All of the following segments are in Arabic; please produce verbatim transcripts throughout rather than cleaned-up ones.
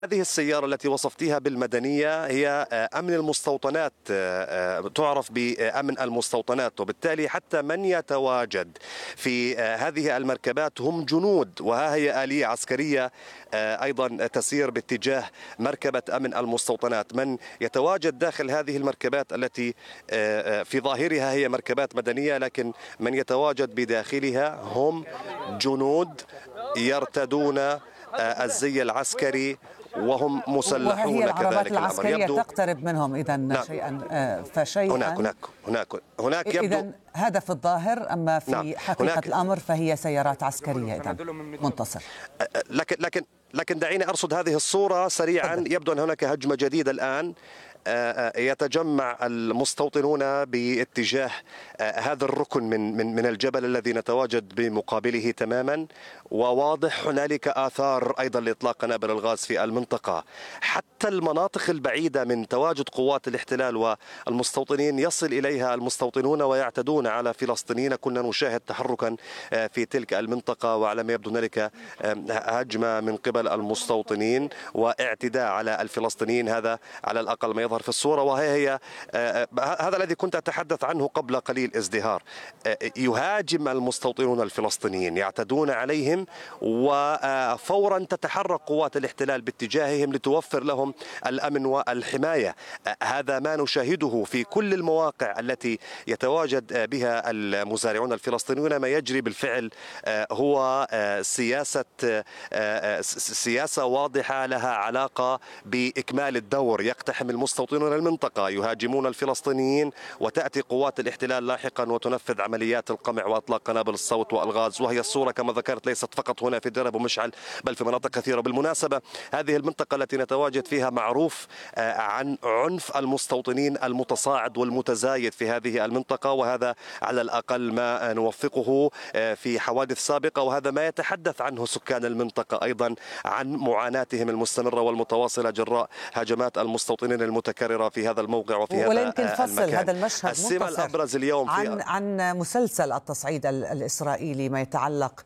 هذه السيارة التي وصفتيها بالمدنية هي أمن المستوطنات، تعرف بأمن المستوطنات، وبالتالي حتى من يتواجد في هذه المركبات هم جنود، وها هي آلية عسكرية أيضا تسير باتجاه مركبة أمن المستوطنات. من يتواجد داخل هذه المركبات التي في ظاهرها هي مركبات مدنية، لكن من يتواجد بداخلها هم جنود يرتدون الزي العسكري وهم مسلحون. وهي العربات كذلك العسكرية تقترب منهم إذا نعم. شيئا فشيئا هناك هناك هناك هناك يبدو إذا هذا في الظاهر، أما في نعم. حقيقة الأمر فهي سيارات عسكرية إذا منتصر. لكن لكن لكن دعيني أرصد هذه الصورة سريعا. يبدو أن هناك هجمة جديدة الآن، يتجمع المستوطنون باتجاه هذا الركن من من من الجبل الذي نتواجد بمقابله تماما، وواضح هنالك آثار أيضا لإطلاق قنابل الغاز في المنطقة. حتى المناطق البعيدة من تواجد قوات الاحتلال والمستوطنين يصل إليها المستوطنون ويعتدون على فلسطينيين. كنا نشاهد تحركا في تلك المنطقة، وعلى ما يبدو هنالك هجمة من قبل المستوطنين واعتداء على الفلسطينيين. هذا على الأقل ما يظهر في الصورة، وهي هي هذا الذي كنت أتحدث عنه قبل قليل. ازدهار يهاجم المستوطنون الفلسطينيين، يعتدون عليهم، وفورا تتحرك قوات الاحتلال باتجاههم لتوفر لهم الأمن والحماية. هذا ما نشاهده في كل المواقع التي يتواجد بها المزارعون الفلسطينيون. ما يجري بالفعل هو سياسة سياسة واضحة لها علاقة بإكمال الدور. يقتحم المستوطنون المنطقة، يهاجمون الفلسطينيين، وتأتي قوات الاحتلال لاحقا وتنفذ عمليات القمع وإطلاق قنابل الصوت والغاز. وهي الصورة كما ذكرت ليست فقط هنا في دير أبو مشعل بل في مناطق كثيرة. بالمناسبة هذه المنطقة التي نتواجد فيها معروف عن عنف المستوطنين المتصاعد والمتزايد في هذه المنطقة، وهذا على الأقل ما نوثقه في حوادث سابقة، وهذا ما يتحدث عنه سكان المنطقة أيضا عن معاناتهم المستمرة والمتواصلة جراء هجمات المستوطنين المتكررة في هذا الموقع وفي هذا ولا يمكن فصل المكان. هذا المشهد السمة الأبرز اليوم في عن عن مسلسل التصعيد الإسرائيلي ما يتعلق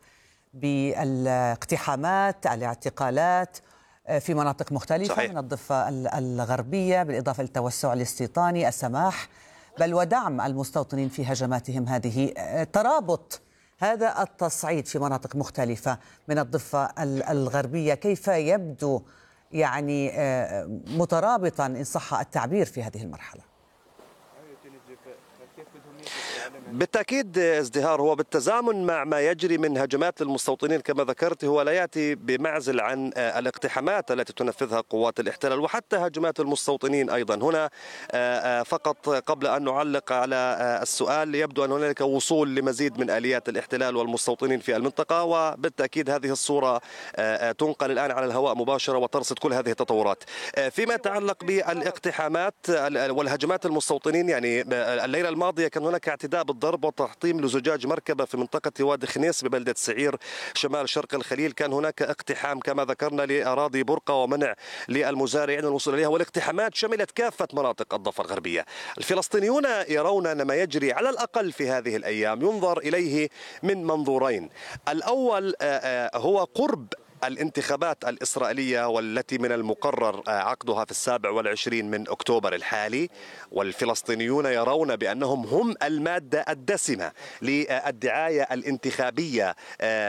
بالاقتحامات، الاعتقالات في مناطق مختلفة. صحيح. من الضفة الغربية، بالإضافة للتوسع الاستيطاني، السماح بل ودعم المستوطنين في هجماتهم هذه. ترابط هذا التصعيد في مناطق مختلفة من الضفة الغربية كيف يبدو يعني مترابطا إن صح التعبير في هذه المرحلة؟ بالتأكيد ازدهار هو بالتزامن مع ما يجري من هجمات المستوطنين كما ذكرت، هو لا يأتي بمعزل عن الاقتحامات التي تنفذها قوات الاحتلال وحتى هجمات المستوطنين أيضا. هنا فقط قبل أن نعلق على السؤال، يبدو أن هنالك وصول لمزيد من آليات الاحتلال والمستوطنين في المنطقة، وبالتأكيد هذه الصورة تنقل الآن على الهواء مباشرة وترصد كل هذه التطورات. فيما يتعلق بالاقتحامات والهجمات المستوطنين، يعني الليلة الماضية كان هناك اعتداء بالضرب وتحطيم لزجاج مركبة في منطقة وادي خنيس ببلدة سعير شمال شرق الخليل. كان هناك اقتحام كما ذكرنا لأراضي برقة ومنع للمزارعين الوصول إليها، والاقتحامات شملت كافة مناطق الضفة الغربية. الفلسطينيون يرون أن ما يجري على الأقل في هذه الأيام ينظر إليه من منظورين. الأول هو قرب الانتخابات الإسرائيلية والتي من المقرر عقدها في السابع والعشرين من أكتوبر الحالي، والفلسطينيون يرون بأنهم هم المادة الدسمة للدعاية الانتخابية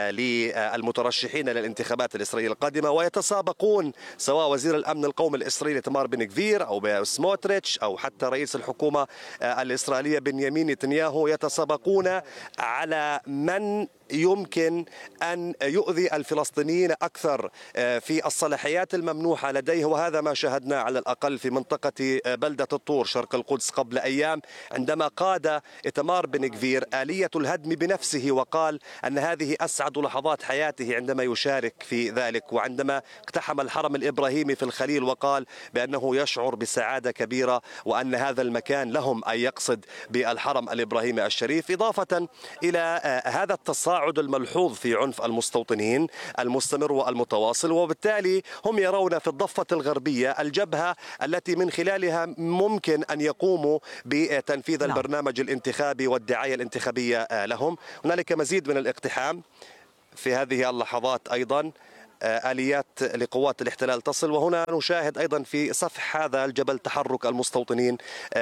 للمترشحين للانتخابات الإسرائيلية القادمة، ويتسابقون سواء وزير الأمن القومي الإسرائيلي تمار بن غفير أو سموتريتش أو حتى رئيس الحكومة الإسرائيلية بنيامين نتنياهو، يتسابقون على من يمكن أن يؤذي الفلسطينيين أكثر في الصلاحيات الممنوحة لديه. وهذا ما شاهدنا على الأقل في منطقة بلدة الطور شرق القدس قبل أيام، عندما قاد إتمار بن غفير آلية الهدم بنفسه وقال أن هذه أسعد لحظات حياته عندما يشارك في ذلك، وعندما اقتحم الحرم الإبراهيمي في الخليل وقال بأنه يشعر بسعادة كبيرة وأن هذا المكان لهم، أي يقصد بالحرم الإبراهيمي الشريف. إضافة إلى هذا التصاعد الملحوظ في عنف المستوطنين المستمر والمتواصل، وبالتالي هم يرون في الضفة الغربية الجبهة التي من خلالها ممكن أن يقوموا بتنفيذ نعم. البرنامج الانتخابي والدعاية الانتخابية لهم. هنالك مزيد من الاقتحام في هذه اللحظات أيضا. آليات لقوات الاحتلال تصل. وهنا نشاهد أيضا في سفح هذا الجبل تحرك المستوطنين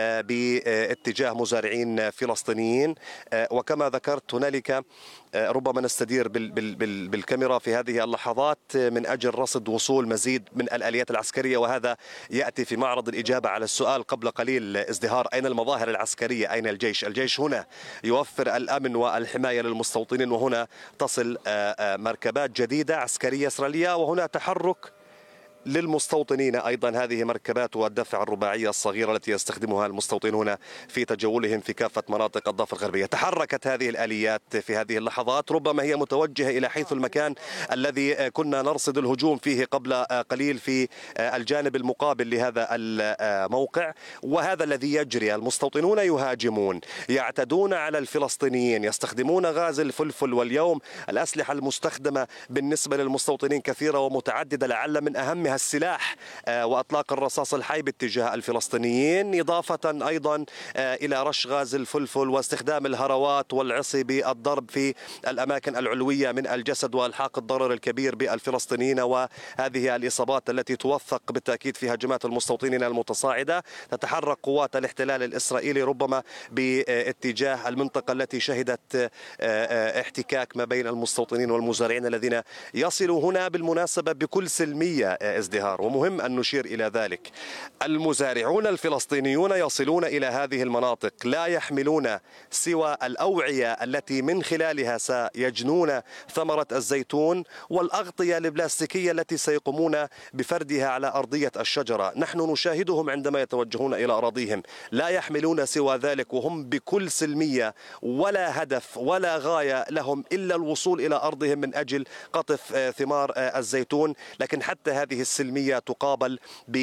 باتجاه مزارعين فلسطينيين. وكما ذكرت هنالك ربما نستدير بالكاميرا في هذه اللحظات من أجل رصد وصول مزيد من الآليات العسكرية، وهذا يأتي في معرض الإجابة على السؤال قبل قليل ازدهار: أين المظاهر العسكرية؟ أين الجيش؟ الجيش هنا يوفر الأمن والحماية للمستوطنين، وهنا تصل مركبات جديدة عسكرية إسرائيلية، وهنا تحرك للمستوطنين أيضا. هذه مركبات والدفع الرباعية الصغيرة التي يستخدمها المستوطنون في تجولهم في كافة مناطق الضفة الغربية. تحركت هذه الآليات في هذه اللحظات، ربما هي متوجهة إلى حيث المكان الذي كنا نرصد الهجوم فيه قبل قليل في الجانب المقابل لهذا الموقع. وهذا الذي يجري: المستوطنون يهاجمون، يعتدون على الفلسطينيين، يستخدمون غاز الفلفل. واليوم الأسلحة المستخدمة بالنسبة للمستوطنين كثيرة ومتعددة، لعل من أهمها السلاح وأطلاق الرصاص الحي باتجاه الفلسطينيين، إضافة أيضا إلى رش غاز الفلفل واستخدام الهروات والعصي بالضرب في الأماكن العلوية من الجسد وإلحاق الضرر الكبير بالفلسطينيين. وهذه الإصابات التي توثق بالتأكيد في هجمات المستوطنين المتصاعدة. تتحرك قوات الاحتلال الإسرائيلي ربما باتجاه المنطقة التي شهدت احتكاك ما بين المستوطنين والمزارعين الذين يصلوا هنا بالمناسبة بكل سلمية ازدهار. ومهم أن نشير إلى ذلك: المزارعون الفلسطينيون يصلون إلى هذه المناطق لا يحملون سوى الأوعية التي من خلالها سيجنون ثمرة الزيتون والأغطية البلاستيكية التي سيقومون بفردها على أرضية الشجرة. نحن نشاهدهم عندما يتوجهون إلى أراضيهم لا يحملون سوى ذلك، وهم بكل سلمية، ولا هدف ولا غاية لهم إلا الوصول إلى أرضهم من أجل قطف ثمار الزيتون. لكن حتى هذه السلمية تقابل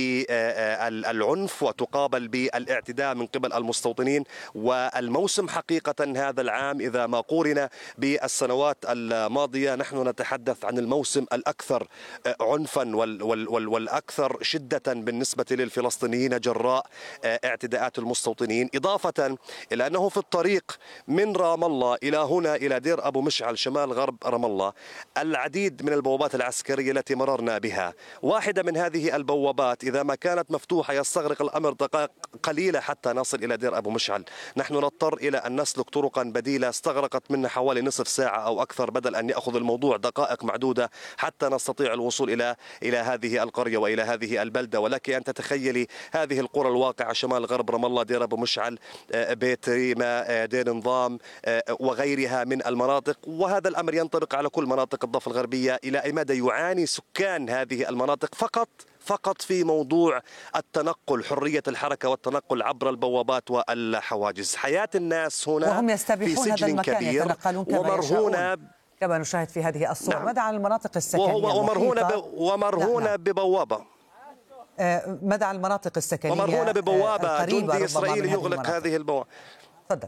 بالعنف وتقابل بالاعتداء من قبل المستوطنين. والموسم حقيقة هذا العام إذا ما قورن بالسنوات الماضية، نحن نتحدث عن الموسم الأكثر عنفا والأكثر شدة بالنسبة للفلسطينيين جراء اعتداءات المستوطنين. إضافة إلى أنه في الطريق من رام الله إلى هنا إلى دير أبو مشعل شمال غرب رام الله العديد من البوابات العسكرية التي مررنا بها. واحدة من هذه البوابات إذا ما كانت مفتوحة يستغرق الأمر دقائق قليلة حتى نصل إلى دير أبو مشعل. نحن نضطر إلى أن نسلك طرقا بديلة استغرقت منا حوالي نصف ساعة أو أكثر، بدل أن يأخذ الموضوع دقائق معدودة حتى نستطيع الوصول إلى إلى هذه القرية وإلى هذه البلدة. ولك أن تتخيلي هذه القرى الواقعة شمال غرب رام الله: دير أبو مشعل، بيت ريما، دير نظام، وغيرها من المناطق. وهذا الأمر ينطبق على كل مناطق الضفة الغربية. إلى أي مدى يعاني سكان هذه المناطق فقط فقط في موضوع التنقل، حرية الحركة والتنقل عبر البوابات والحواجز. حياة الناس هنا وهم في سجن كبير ومرهونة كما نشاهد في هذه الصور. نعم. ماذا عن المناطق السكنية ومرهونة ب... ومرهونة نعم. ببوابة آه ماذا عن المناطق السكنية ومرهونة ببوابة آه جندي إسرائيلي يغلق هذه البوابة. تفضل.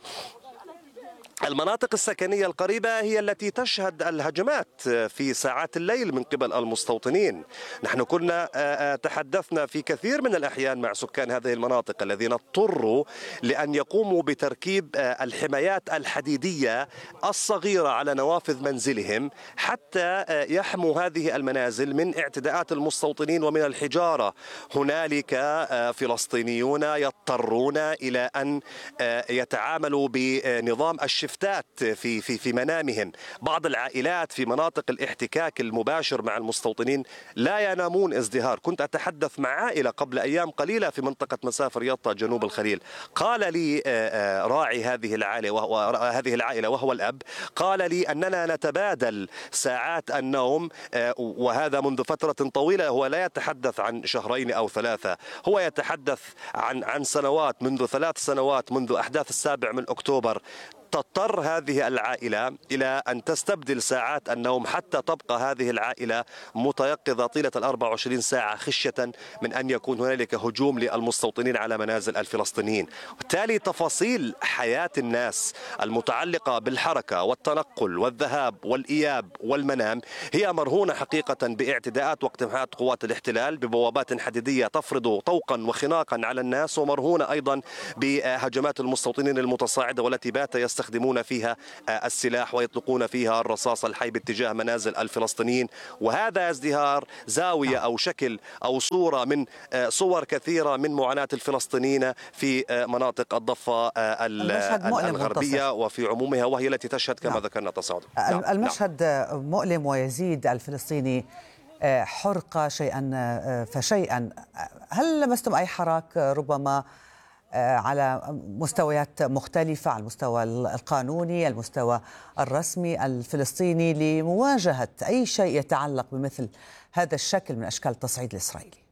المناطق السكنية القريبة هي التي تشهد الهجمات في ساعات الليل من قبل المستوطنين. نحن كنا تحدثنا في كثير من الأحيان مع سكان هذه المناطق الذين اضطروا لأن يقوموا بتركيب الحمايات الحديدية الصغيرة على نوافذ منزلهم حتى يحموا هذه المنازل من اعتداءات المستوطنين ومن الحجارة. هنالك فلسطينيون يضطرون إلى أن يتعاملوا بنظام الشفاء في في في منامهم. بعض العائلات في مناطق الاحتكاك المباشر مع المستوطنين لا ينامون ازدهار. كنت أتحدث مع عائلة قبل أيام قليلة في منطقة مسافر يطا جنوب الخليل. قال لي راعي هذه العائلة وهو هذه العائلة وهو الأب، قال لي أننا نتبادل ساعات النوم، وهذا منذ فترة طويلة. هو لا يتحدث عن شهرين أو ثلاثة، هو يتحدث عن عن سنوات، منذ ثلاث سنوات، منذ أحداث السابع من أكتوبر. تضطر هذه العائلة إلى أن تستبدل ساعات النوم حتى تبقى هذه العائلة متيقظة طيلة الأربع وعشرين ساعة خشية من أن يكون هنالك هجوم للمستوطنين على منازل الفلسطينيين. وبالتالي تفاصيل حياة الناس المتعلقة بالحركة والتنقل والذهاب والإياب والمنام هي مرهونة حقيقة باعتداءات واقتحامات قوات الاحتلال ببوابات حديدية تفرض طوقا وخناقا على الناس، ومرهونة أيضا بهجمات المستوطنين المتصاعدة والتي بات يستخدم يستخدمون فيها السلاح ويطلقون فيها الرصاص الحي باتجاه منازل الفلسطينيين. وهذا ازدهار زاوية أو شكل أو صورة من صور كثيرة من معاناة الفلسطينيين في مناطق الضفة الغربية وفي عمومها، وهي التي تشهد كما نعم. ذكرنا تصاعد. نعم. المشهد نعم. مؤلم، ويزيد الفلسطيني حرقة شيئا فشيئا. هل لمستم أي حراك ربما على مستويات مختلفة، على المستوى القانوني، المستوى الرسمي الفلسطيني، لمواجهة أي شيء يتعلق بمثل هذا الشكل من أشكال التصعيد الإسرائيلي؟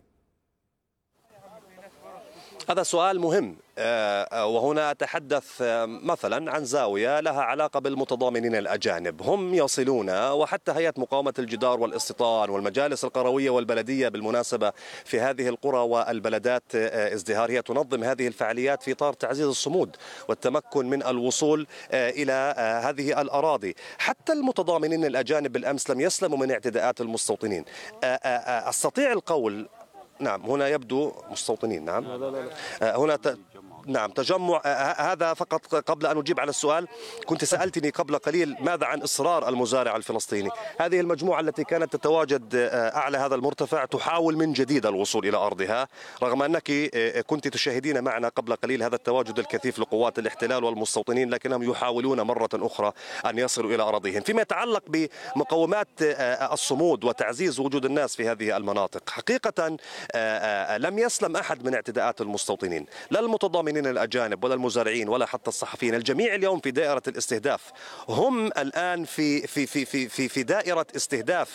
هذا سؤال مهم، وهنا أتحدث مثلا عن زاوية لها علاقة بالمتضامنين الأجانب. هم يصلون، وحتى هيئة مقاومة الجدار والاستيطان والمجالس القروية والبلدية بالمناسبة في هذه القرى والبلدات ازدهار هي تنظم هذه الفعاليات في إطار تعزيز الصمود والتمكن من الوصول إلى هذه الأراضي. حتى المتضامنين الأجانب بالأمس لم يسلموا من اعتداءات المستوطنين. أستطيع القول نعم هنا يبدو مستوطنين نعم لا لا لا. هنا ت... نعم تجمع. هذا فقط قبل أن أجيب على السؤال. كنت سألتني قبل قليل ماذا عن إصرار المزارع الفلسطيني. هذه المجموعة التي كانت تتواجد أعلى هذا المرتفع تحاول من جديد الوصول إلى أرضها، رغم أنك كنت تشاهدين معنا قبل قليل هذا التواجد الكثيف لقوات الاحتلال والمستوطنين، لكنهم يحاولون مرة أخرى أن يصلوا إلى أراضيهم. فيما يتعلق بمقومات الصمود وتعزيز وجود الناس في هذه المناطق، حقيقة لم يسلم أحد من اعتداءات المستوطنين، لا المتضامنين الأجانب ولا المزارعين ولا حتى الصحفيين. الجميع اليوم في دائرة الاستهداف. هم الآن في في في في في, في دائرة استهداف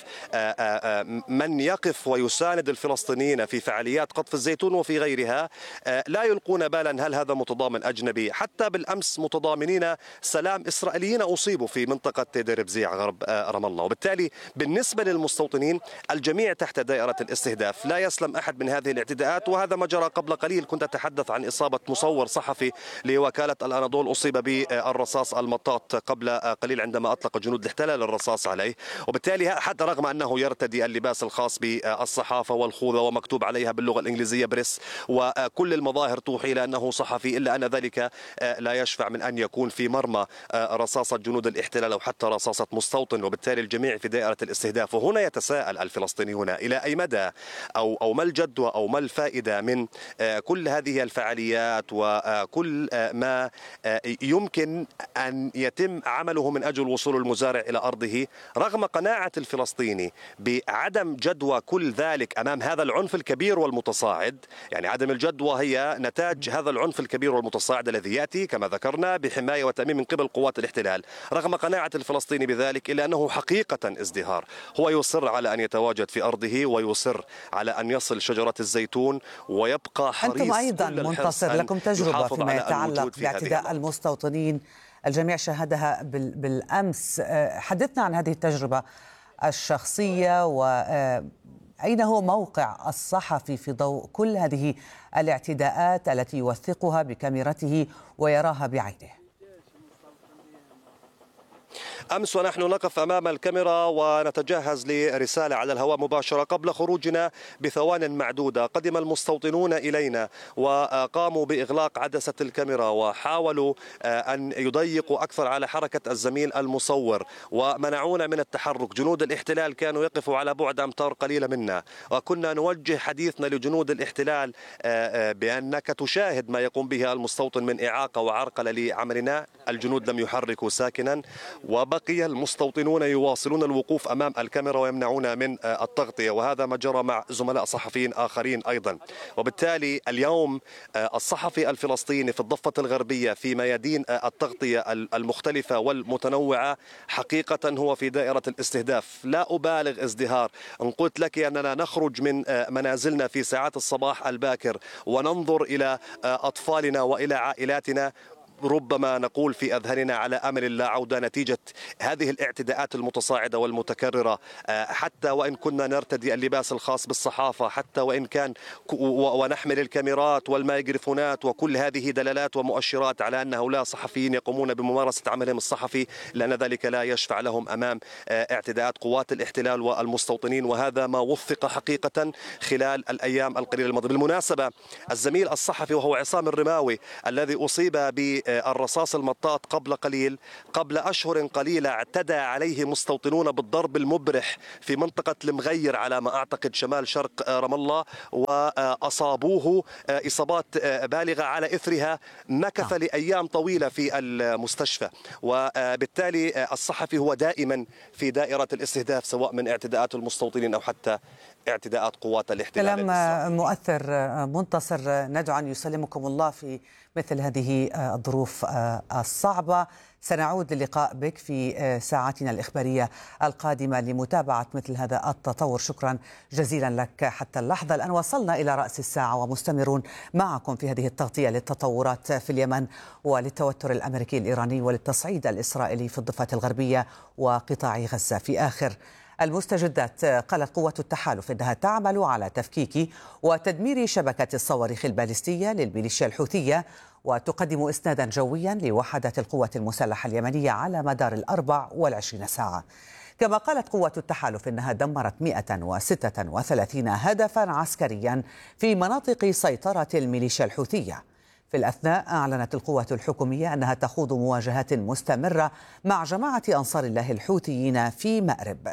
من يقف ويساند الفلسطينيين في فعاليات قطف الزيتون وفي غيرها. لا يلقون بالا هل هذا متضامن أجنبي. حتى بالأمس متضامنين سلام إسرائيليين أصيبوا في منطقة دير بزيع غرب رام الله. وبالتالي بالنسبة للمستوطنين الجميع تحت دائرة الاستهداف، لا يسلم أحد من هذه الاعتداءات. وهذا ما جرى قبل قليل. كنت أتحدث عن إصابة مصور صحفي لوكالة الأناضول أصيب بالرصاص المطاط قبل قليل عندما أطلق جنود الاحتلال الرصاص عليه. وبالتالي حتى رغم أنه يرتدي اللباس الخاص بالصحافة والخوذة ومكتوب عليها باللغة الإنجليزية بريس، وكل المظاهر توحي إلى أنه صحفي، إلا أن ذلك لا يشفع من أن يكون في مرمى رصاصة جنود الاحتلال أو حتى رصاصة مستوطن. وبالتالي الجميع في دائرة الاستهداف. وهنا يتساءل الفلسطينيون إلى أي مدى أو أو ما الجدوى أو ما الفائدة من كل هذه الفعاليات وكل ما يمكن أن يتم عمله من أجل وصول المزارع إلى أرضه، رغم قناعة الفلسطيني بعدم جدوى كل ذلك أمام هذا العنف الكبير والمتصاعد. يعني عدم الجدوى هي نتاج هذا العنف الكبير والمتصاعد الذي يأتي كما ذكرنا بحماية وتأمين من قبل قوات الاحتلال. رغم قناعة الفلسطيني بذلك، إلا أنه حقيقة ازدهار. هو يصر على أن يتواجد في أرضه، ويصر على أن يصل شجرة الزيتون، ويبقى حريص. أنتم أيضا منتصر، لكم تجربة فيما يتعلق باعتداء المستوطنين، الجميع شاهدها بالأمس. حدثنا عن هذه التجربة الشخصية، وأين هو موقع الصحفي في ضوء كل هذه الاعتداءات التي يوثقها بكاميرته ويراها بعينه؟ أمس ونحن نقف أمام الكاميرا ونتجهز لرسالة على الهواء مباشرة، قبل خروجنا بثوان معدودة قدم المستوطنون إلينا وقاموا بإغلاق عدسة الكاميرا، وحاولوا أن يضيقوا أكثر على حركة الزميل المصور ومنعونا من التحرك. جنود الاحتلال كانوا يقفوا على بعد أمتار قليلة منا، وكنا نوجه حديثنا لجنود الاحتلال بأنك تشاهد ما يقوم به المستوطن من إعاقة وعرقلة لعملنا. الجنود لم يحركوا ساكنا، وبقي المستوطنون يواصلون الوقوف أمام الكاميرا ويمنعون من التغطية. وهذا ما جرى مع زملاء صحفيين آخرين أيضا. وبالتالي اليوم الصحفي الفلسطيني في الضفة الغربية في ميادين التغطية المختلفة والمتنوعة حقيقة هو في دائرة الاستهداف. لا أبالغ ازدهار إن قلت لك أننا نخرج من منازلنا في ساعات الصباح الباكر وننظر إلى أطفالنا وإلى عائلاتنا، ربما نقول في أذهاننا على أمل لا عودة نتيجة هذه الاعتداءات المتصاعدة والمتكررة. حتى وإن كنا نرتدي اللباس الخاص بالصحافة، حتى وإن كان ونحمل الكاميرات والميكروفونات، وكل هذه دلالات ومؤشرات على أن هؤلاء صحفيين يقومون بممارسة عملهم الصحفي، لأن ذلك لا يشفع لهم أمام اعتداءات قوات الاحتلال والمستوطنين. وهذا ما وثق حقيقة خلال الأيام القليلة الماضية. بالمناسبة الزميل الصحفي وهو عصام الرماوي الذي أصيب ب بالرصاص المطاط قبل قليل. قبل أشهر قليلة اعتدى عليه مستوطنون بالضرب المبرح في منطقة المغير على ما أعتقد شمال شرق رام الله، وأصابوه إصابات بالغة، على إثرها مكث لأيام طويلة في المستشفى. وبالتالي الصحفي هو دائما في دائرة الاستهداف، سواء من اعتداءات المستوطنين أو حتى اعتداءات قوات الاحتلال. كلام مؤثر منتصر، ندعو أن يسلمكم الله في مثل هذه الظروف الصعبة. سنعود للقاء بك في ساعاتنا الإخبارية القادمة لمتابعة مثل هذا التطور. شكرا جزيلا لك حتى اللحظة. الآن وصلنا إلى رأس الساعة ومستمرون معكم في هذه التغطية للتطورات في اليمن وللتوتر الأمريكي الإيراني وللتصعيد الإسرائيلي في الضفة الغربية وقطاع غزة. في آخر المستجدات قالت قوة التحالف إنها تعمل على تفكيك وتدمير شبكة الصواريخ البالستية للميليشيا الحوثية، وتقدم إسنادا جويا لوحدات القوة المسلحة اليمنية على مدار الأربع والعشرين ساعة. كما قالت قوة التحالف إنها دمرت مئة وستة وثلاثين هدفا عسكريا في مناطق سيطرة الميليشيا الحوثية. في الأثناء أعلنت القوة الحكومية أنها تخوض مواجهات مستمرة مع جماعة أنصار الله الحوثيين في مأرب.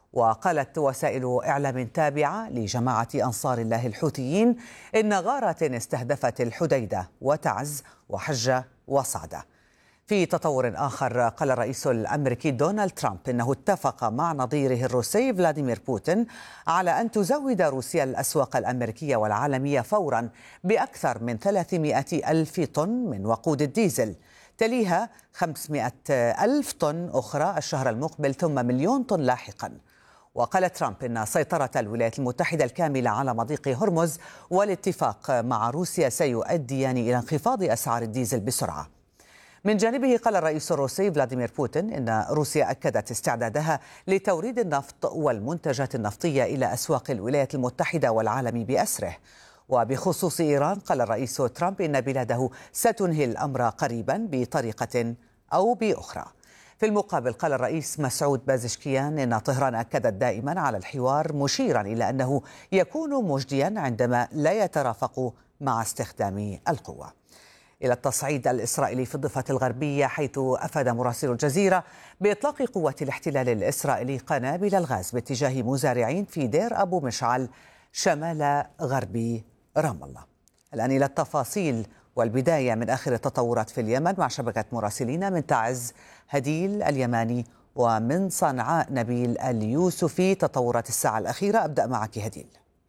وقالت وسائل إعلام تابعة لجماعة أنصار الله الحوثيين إن غارات استهدفت الحديدة وتعز وحجة وصعدة. في تطور آخر قال الرئيس الأمريكي دونالد ترامب إنه اتفق مع نظيره الروسي فلاديمير بوتين على أن تزود روسيا الأسواق الأمريكية والعالمية فورا بأكثر من ثلاثمائة ألف طن من وقود الديزل، تليها خمسمائة ألف طن أخرى الشهر المقبل، ثم مليون طن لاحقا. وقال ترامب إن سيطرة الولايات المتحدة الكاملة على مضيق هرمز والاتفاق مع روسيا سيؤديان إلى انخفاض أسعار الديزل بسرعة. من جانبه قال الرئيس الروسي فلاديمير بوتين إن روسيا أكدت استعدادها لتوريد النفط والمنتجات النفطية إلى أسواق الولايات المتحدة والعالم بأسره. وبخصوص إيران قال الرئيس ترامب إن بلاده ستنهي الأمر قريبا بطريقة أو بأخرى. في المقابل قال الرئيس مسعود بازشكيان إن طهران أكدت دائما على الحوار، مشيرا إلى أنه يكون مجديا عندما لا يترافق مع استخدام القوة. إلى التصعيد الإسرائيلي في الضفة الغربية، حيث أفاد مراسل الجزيرة بإطلاق قوة الاحتلال الإسرائيلي قنابل الغاز باتجاه مزارعين في دير أبو مشعل شمال غرب رام الله. الآن إلى التفاصيل والبداية من آخر التطورات في اليمن مع شبكة مراسلين من تعز هديل اليماني ومن صنعاء نبيل اليوسفي. تطورات الساعة الأخيرة، أبدأ معك هديل.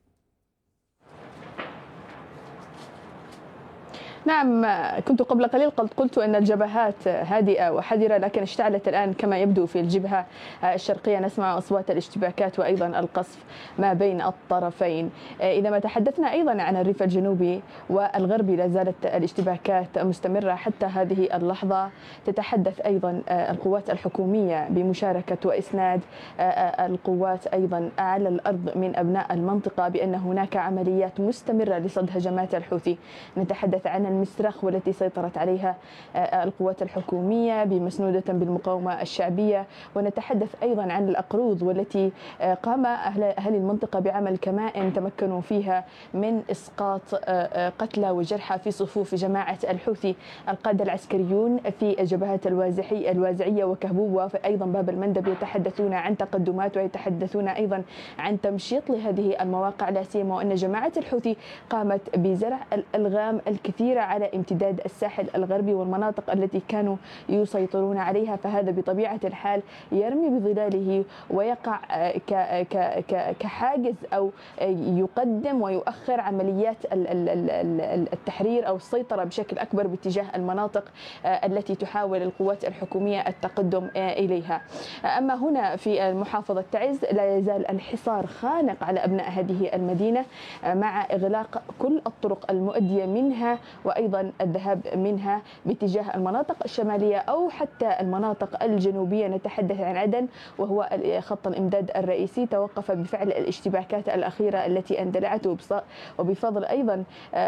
نعم، كنت قبل قليل قد قلت أن الجبهات هادئة وحذرة، لكن اشتعلت الآن كما يبدو في الجبهة الشرقية. نسمع أصوات الاشتباكات وأيضا القصف ما بين الطرفين. إذا ما تحدثنا أيضا عن الريف الجنوبي والغربي، لا زالت الاشتباكات مستمرة حتى هذه اللحظة. تتحدث أيضا القوات الحكومية بمشاركة وإسناد القوات أيضا على الأرض من أبناء المنطقة بأن هناك عمليات مستمرة لصد هجمات الحوثي. نتحدث عن المسرخ والتي سيطرت عليها القوات الحكومية بمسنودة بالمقاومة الشعبية، ونتحدث أيضا عن الأقروض والتي قام أهل المنطقة بعمل كمائن تمكنوا فيها من إسقاط قتلى وجرحى في صفوف جماعة الحوثي. القادة العسكريون في جبهات الوازحي الوازعية وكهبوب وأيضا باب المندب يتحدثون عن تقدمات ويتحدثون أيضا عن تمشيط لهذه المواقع، لا سيما وأن جماعة الحوثي قامت بزرع الألغام الكثيرة على امتداد الساحل الغربي والمناطق التي كانوا يسيطرون عليها، فهذا بطبيعة الحال يرمي بظلاله ويقع كحاجز أو يقدم ويؤخر عمليات التحرير أو السيطرة بشكل أكبر باتجاه المناطق التي تحاول القوات الحكومية التقدم إليها. أما هنا في محافظة تعز لا يزال الحصار خانق على أبناء هذه المدينة مع إغلاق كل الطرق المؤدية منها وأيضا الذهاب منها باتجاه المناطق الشمالية أو حتى المناطق الجنوبية. نتحدث عن عدن وهو خط الإمداد الرئيسي، توقف بفعل الاشتباكات الأخيرة التي اندلعت وبفضل أيضا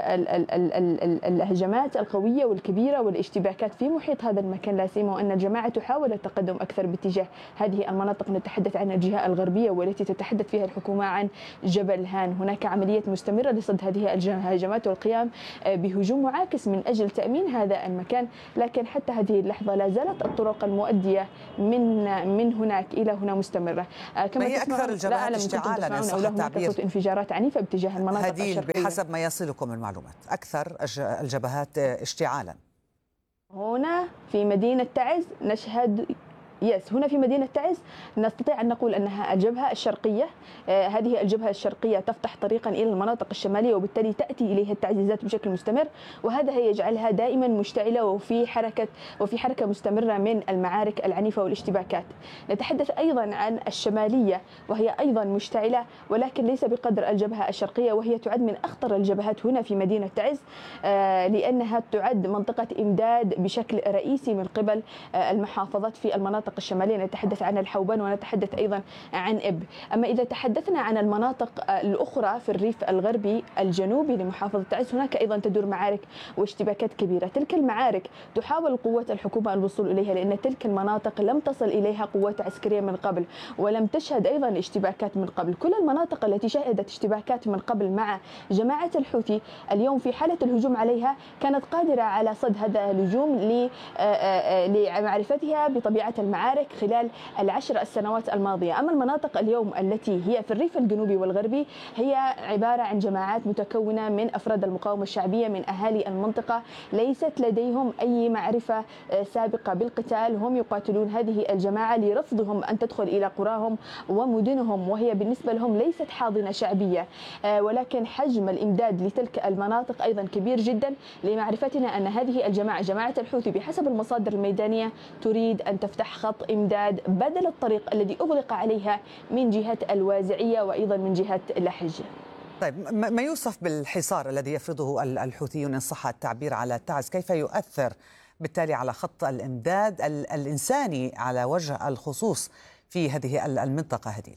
الهجمات القوية والكبيرة والاشتباكات في محيط هذا المكان، لا سيما وأن الجماعة تحاول التقدم أكثر باتجاه هذه المناطق. نتحدث عن الجهة الغربية والتي تتحدث فيها الحكومة عن جبل هان. هناك عملية مستمرة لصد هذه الهجمات والقيام بهجوم معاكس من أجل تأمين هذا المكان، لكن حتى هذه اللحظة لا زالت الطرق المؤدية من من هناك إلى هنا مستمرة. كما هي أكثر الجبهات اشتعالا أو لا هناك صوت انفجارات عنيفة باتجاه المناطق هديل الشرقية. بحسب ما يصلكم من معلومات أكثر الجبهات اشتعالا هنا في مدينة تعز نشهد يس هنا في مدينة تعز نستطيع أن نقول أنها الجبهة الشرقية. آه هذه الجبهة الشرقية تفتح طريقا إلى المناطق الشمالية، وبالتالي تأتي إليها التعزيزات بشكل مستمر، وهذا يجعلها دائما مشتعلة وفي حركة وفي حركة مستمرة من المعارك العنيفة والاشتباكات. نتحدث أيضا عن الشمالية وهي أيضا مشتعلة، ولكن ليس بقدر الجبهة الشرقية، وهي تعد من أخطر الجبهات هنا في مدينة تعز، آه لأنها تعد منطقة إمداد بشكل رئيسي من قبل آه المحافظات في المناطق الشمالية. نتحدث عن الحوبان ونتحدث أيضا عن إب. أما إذا تحدثنا عن المناطق الأخرى في الريف الغربي الجنوبي لمحافظة تعز، هناك أيضا تدور معارك واشتباكات كبيرة. تلك المعارك تحاول قوات الحكومة الوصول إليها، لأن تلك المناطق لم تصل إليها قوات عسكرية من قبل، ولم تشهد أيضا اشتباكات من قبل. كل المناطق التي شهدت اشتباكات من قبل مع جماعة الحوثي اليوم في حالة الهجوم عليها كانت قادرة على صد هذا الهجوم لمعرفتها بطبيعة المعارك خلال العشر السنوات الماضية. أما المناطق اليوم التي هي في الريف الجنوبي والغربي هي عبارة عن جماعات متكونة من أفراد المقاومة الشعبية من أهالي المنطقة، ليست لديهم أي معرفة سابقة بالقتال. هم يقاتلون هذه الجماعة لرفضهم أن تدخل إلى قراهم ومدنهم، وهي بالنسبة لهم ليست حاضنة شعبية، ولكن حجم الإمداد لتلك المناطق أيضا كبير جدا. لمعرفتنا أن هذه الجماعة جماعة الحوثي بحسب المصادر الميدانية تريد أن تفتح خط إمداد بدل الطريق الذي أغلق عليها من جهة الوازعية وأيضا من جهة لحج. طيب ما يوصف بالحصار الذي يفرضه الحوثيون إن صح التعبير على تعز، كيف يؤثر بالتالي على خط الإمداد الإنساني على وجه الخصوص في هذه المنطقة هديل؟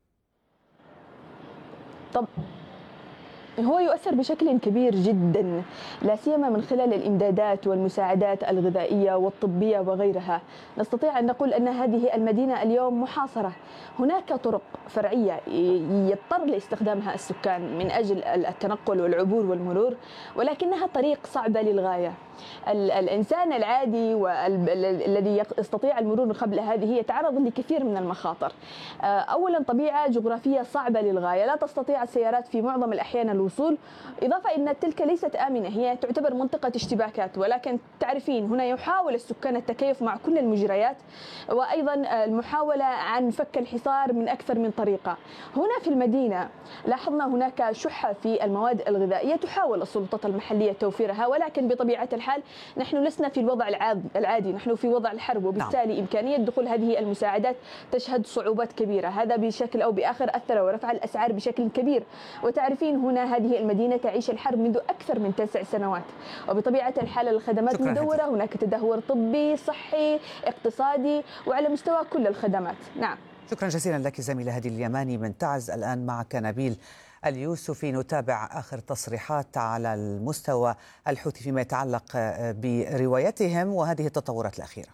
طب هو يؤثر بشكل كبير جدا، لا سيما من خلال الإمدادات والمساعدات الغذائية والطبية وغيرها. نستطيع أن نقول أن هذه المدينة اليوم محاصرة. هناك طرق فرعية يضطر لاستخدامها السكان من أجل التنقل والعبور والمرور، ولكنها طريق صعبة للغاية. الإنسان العادي والذي يستطيع المرور قبل هذه يتعرض لكثير من المخاطر. أولا طبيعة جغرافية صعبة للغاية، لا تستطيع السيارات في معظم الأحيان الوصول، إضافة أن تلك ليست آمنة، هي تعتبر منطقة اشتباكات. ولكن تعرفين هنا يحاول السكان التكيف مع كل المجريات، وأيضا المحاولة عن فك الحصار من أكثر من طريقة. هنا في المدينة لاحظنا هناك شحة في المواد الغذائية تحاول السلطات المحلية توفيرها، ولكن بطبيعة الحال نحن لسنا في الوضع العادي، نحن في وضع الحرب، وبالتالي إمكانية دخول هذه المساعدات تشهد صعوبات كبيرة. هذا بشكل أو بآخر أثر ورفع الأسعار بشكل كبير. وتعرفين هنا هذه المدينة تعيش الحرب منذ أكثر من تسع سنوات، وبطبيعة الحال الخدمات مدورة، هناك تدهور طبي صحي اقتصادي وعلى مستوى كل الخدمات. نعم، شكرا جزيلا لك زميلة هديل اليماني من تعز. الآن معك نبيل اليوسفي نتابع آخر تصريحات على المستوى الحوثي فيما يتعلق بروايتهم وهذه التطورات الأخيرة.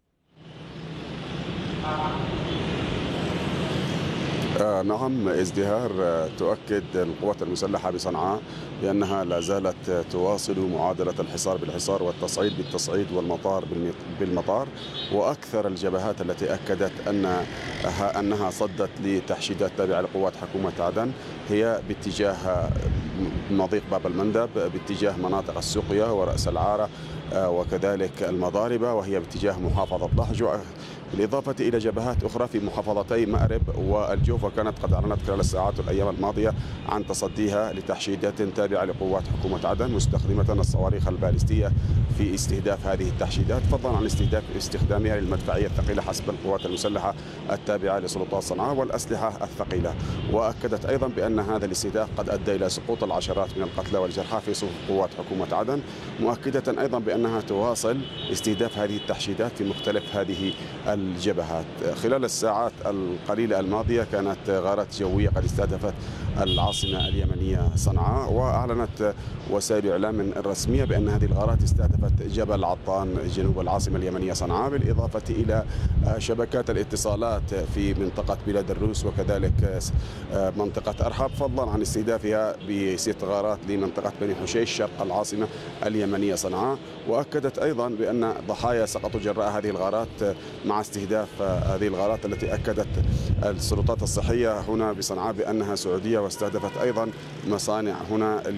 آه نعم، ازدهار تؤكد القوات المسلحة بصنعاء بأنها لا زالت تواصل معادلة الحصار بالحصار والتصعيد بالتصعيد والمطار بالمطار. وأكثر الجبهات التي أكدت أنها, أنها صدت لتحشيدات تابعة لقوات حكومة عدن هي باتجاه مضيق باب المندب، باتجاه مناطق السقيا ورأس العارة وكذلك المضاربة، وهي باتجاه محافظة ضحج، بالإضافة إلى جبهات أخرى في محافظتي مأرب والجوف، وكانت قد أعلنت خلال الساعات والأيام الماضية عن تصديها لتحشيدات تابعة لقوات حكومة عدن مستخدمة الصواريخ البالستية في استهداف هذه التحشيدات، فضلا عن استهداف استخدامها للمدفعية الثقيلة حسب القوات المسلحة التابعة لسلطات صنعاء والأسلحة الثقيلة. وأكدت أيضا بأن هذا الاستهداف قد أدى إلى سقوط العشرات من القتلى والجرحى في صفوف قوات حكومة عدن، مؤكدة أيضا بأنها تواصل استهداف هذه التحشيدات في مختلف هذه الجبهات. خلال الساعات القليلة الماضية كانت غارات جوية قد استهدفت العاصمة اليمنية صنعاء، وأعلنت وسائل الإعلام الرسمية بأن هذه الغارات استهدفت جبل عطان جنوب العاصمة اليمنية صنعاء، بالإضافة إلى شبكات الاتصالات غارات في منطقة بلاد الروس وكذلك منطقة أرحب، فضلا عن استهدافها بست غارات لمنطقة بني حشيش شرق العاصمة اليمنية صنعاء. وأكدت أيضا بأن ضحايا سقطوا جراء هذه الغارات مع استهداف هذه الغارات التي أكدت السلطات الصحية هنا بصنعاء بأنها سعودية، واستهدفت أيضا مصانع هنا